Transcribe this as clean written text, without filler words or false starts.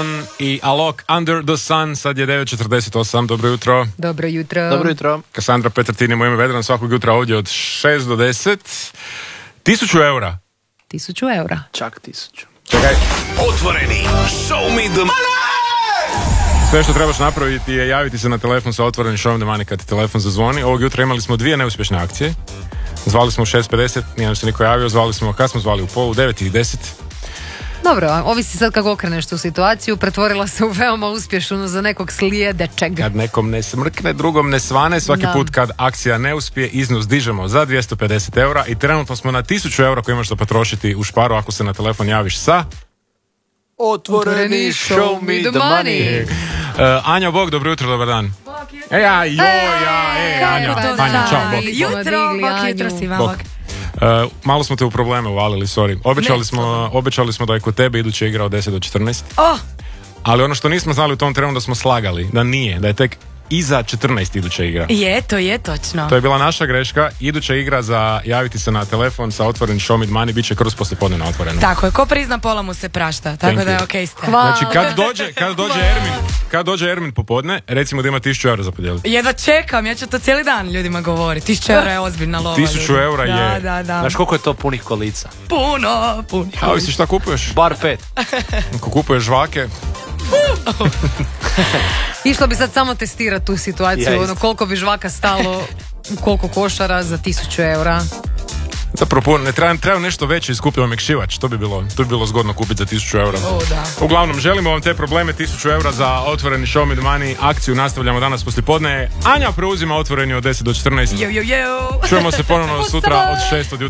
Jackson i Alok Under the Sun. Sad je 9:48. Dobro jutro. Dobro jutro. Dobro jutro. Kassandra Petrtini, moje ime Vedran, svakog jutra ovdje od 6 do 10. 1000 eura. 1000 eura. Čak 1000. Čekaj. Otvoreni. Show me the money. Sve što trebaš napraviti je javiti se na telefon sa otvorenim Show me the money kad ti telefon zazvoni. Ovog jutra imali smo 2 neuspješne akcije. Zvali smo u 6:50, nije nam se niko javio. Zvali smo, kad smo zvali u pola, 9:10. Dobro, ovisi sad kako okreneš tu situaciju, pretvorila se u veoma uspješnu za nekog slijedećeg. Kad nekom ne smrkne, drugom ne svane, svaki put kad akcija ne uspije, iznos dižemo za 250 eura i trenutno smo na 1000 eura koji imaš da potrošiti u Šparu ako se na telefon javiš sa... Otvoreni show me the money. Anja, Bog, dobro jutro, dobar dan. Anja, čao, Bog. Jutro svima, Bog. Malo smo te u probleme uvalili, sorry. Obećali smo da je kod tebe iduća igra od 10 do 14. Ali ono što nismo znali u tom trenu da smo slagali, da nije, da je tek iza 14 iduća igra. To je točno. To je bila naša greška. Iduća igra za javiti se na telefon sa otvorenim Show me the money bit će kroz poslijepodne na otvoreno. Tako je, ko prizna pola mu se prašta. Tako da je okej ste. Znači kad dođe Ermin popodne, recimo da ima 1000 eura za podijeliti. Jedva čekam, ja ću to cijeli dan ljudima govoriti. 1000 eura je ozbiljna lova. 1000 eura je. Da. Znaš koliko je to punih kolica? Puno. A ovisi šta kupuješ? Bar 5. Ako kupuješ žvake... Išla bi sad samo testirati tu situaciju, koliko bi žvaka stalo, koliko košara za 1000 eura. Zapravo ne treba nešto veće i skupljamo mekšivač, to bi bilo zgodno kupiti za 1000 eura. Uglavnom, želimo vam te probleme, 1000 eura za otvoreni Show me the money, akciju nastavljamo danas poslijepodne. Anja preuzima otvoreni od 10 do 14. Jo. Čujemo se ponovno sutra od 6 od jutra.